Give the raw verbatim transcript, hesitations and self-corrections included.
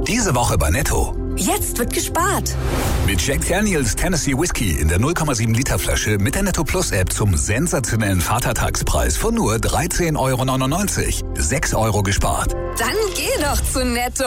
Diese Woche bei Netto. Jetzt wird gespart. Mit Jack Daniels Tennessee Whiskey in der null Komma sieben Liter Flasche mit der Netto Plus App zum sensationellen Vatertagspreis von nur dreizehn Euro neunundneunzig. sechs Euro gespart. Dann geh doch zu Netto.